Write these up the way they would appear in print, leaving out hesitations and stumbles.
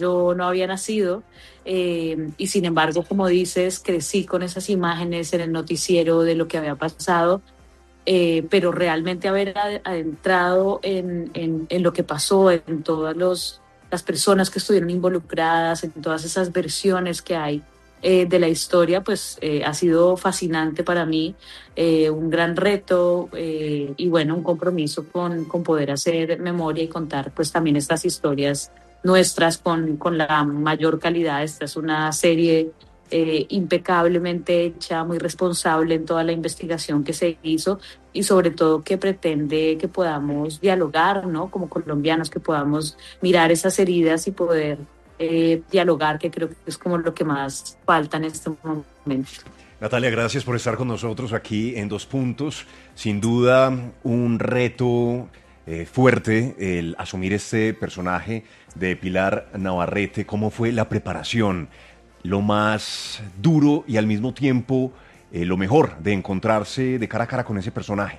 yo no había nacido, y sin embargo, como dices, crecí con esas imágenes en el noticiero de lo que había pasado, pero realmente haber adentrado en lo que pasó, en todas las personas que estuvieron involucradas, en todas esas versiones que hay de la historia, pues ha sido fascinante para mí, un gran reto, y bueno, un compromiso con poder hacer memoria y contar pues también estas historias nuestras con la mayor calidad. Esta es una serie impecablemente hecha, muy responsable en toda la investigación que se hizo y sobre todo que pretende que podamos dialogar, ¿no? Como colombianos, que podamos mirar esas heridas y poder dialogar, que creo que es como lo que más falta en este momento. Natalia, gracias por estar con nosotros aquí en Dos Puntos. Sin duda, un reto fuerte el asumir este personaje de Pilar Navarrete. ¿Cómo fue la preparación? Lo más duro y al mismo tiempo lo mejor de encontrarse de cara a cara con ese personaje.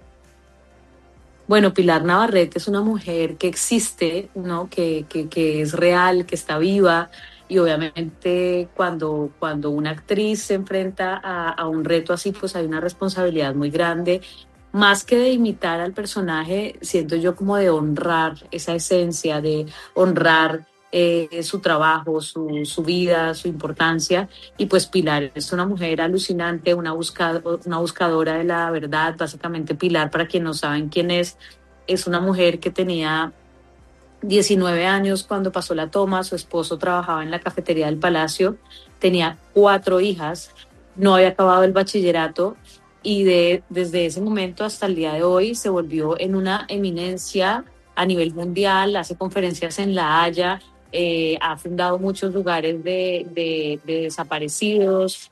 Bueno, Pilar Navarrete es una mujer que existe, ¿no? Que es real, que está viva, y obviamente cuando una actriz se enfrenta a un reto así, pues hay una responsabilidad muy grande, más que de imitar al personaje, siento yo como de honrar esa esencia, de honrar su trabajo, su vida, su importancia. Y pues Pilar es una mujer alucinante, una buscadora de la verdad. Básicamente Pilar, para quienes no saben quién es una mujer que tenía 19 años cuando pasó la toma. Su esposo trabajaba en la cafetería del Palacio, tenía 4 hijas, no había acabado el bachillerato, y desde ese momento hasta el día de hoy se volvió en una eminencia a nivel mundial. Hace conferencias en La Haya, ha fundado muchos lugares de desaparecidos,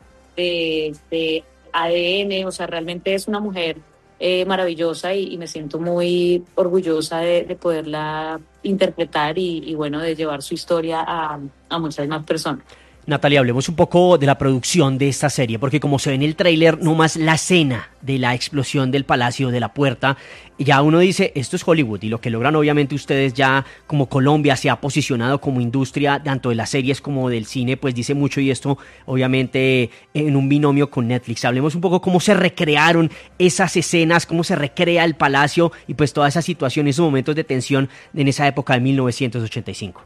de ADN. O sea, realmente es una mujer maravillosa, y me siento muy orgullosa de poderla interpretar y bueno, de llevar su historia a muchas más personas. Natalia, hablemos un poco de la producción de esta serie, porque como se ve en el tráiler, nomás la escena de la explosión del Palacio, de la puerta, ya uno dice, esto es Hollywood, y lo que logran obviamente ustedes ya como Colombia se ha posicionado como industria, tanto de las series como del cine, pues dice mucho, y esto obviamente en un binomio con Netflix. Hablemos un poco cómo se recrearon esas escenas, cómo se recrea el Palacio y pues toda esa situación, esos momentos de tensión en esa época de 1985.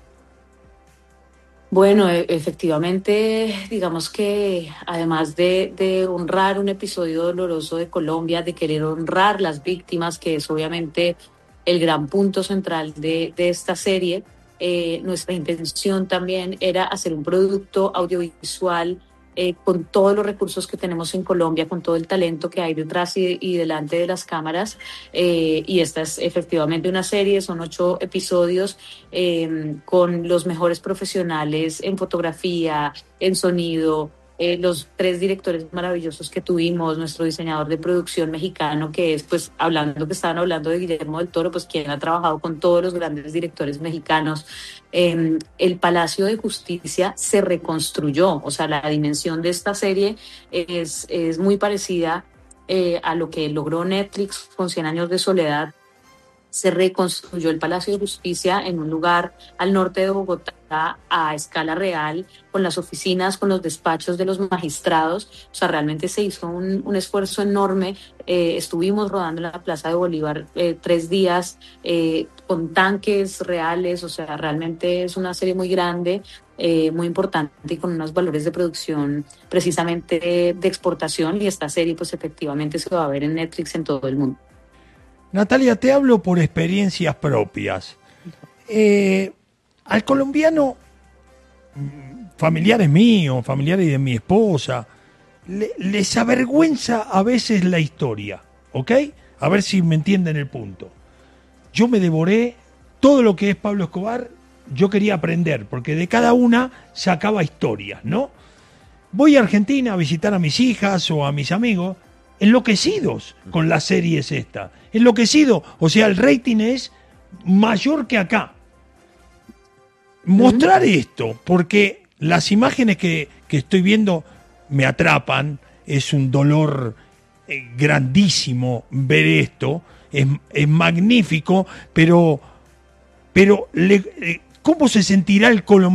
Bueno, efectivamente, digamos que además de honrar un episodio doloroso de Colombia, de querer honrar las víctimas, que es obviamente el gran punto central de esta serie, nuestra intención también era hacer un producto audiovisual con todos los recursos que tenemos en Colombia, con todo el talento que hay detrás y delante de las cámaras. Y esta es efectivamente una serie, son 8 episodios, con los mejores profesionales en fotografía, en sonido, los 3 directores maravillosos que tuvimos, nuestro diseñador de producción mexicano, que es, pues, hablando que estaban hablando de Guillermo del Toro, pues quien ha trabajado con todos los grandes directores mexicanos. El Palacio de Justicia se reconstruyó, o sea, la dimensión de esta serie es muy parecida a lo que logró Netflix con 100 años de soledad. Se reconstruyó el Palacio de Justicia en un lugar al norte de Bogotá a escala real, con las oficinas, con los despachos de los magistrados. O sea, realmente se hizo un esfuerzo enorme. Estuvimos rodando en la Plaza de Bolívar 3 días, con tanques reales. O sea, realmente es una serie muy grande, muy importante, y con unos valores de producción precisamente de exportación. Y esta serie pues efectivamente se va a ver en Netflix en todo el mundo. Natalia, te hablo por experiencias propias. Al colombiano, familiares míos, familiares de mi esposa, les avergüenza a veces la historia, ¿ok? A ver si me entienden el punto. Yo me devoré todo lo que es Pablo Escobar, yo quería aprender, porque de cada una sacaba historias, ¿no? Voy a Argentina a visitar a mis hijas o a mis amigos, enloquecidos con las series esta, enloquecido, o sea, el rating es mayor que acá. Mostrar esto, porque las imágenes que estoy viendo me atrapan, es un dolor grandísimo ver esto, es magnífico, pero ¿cómo se sentirá el colombiano?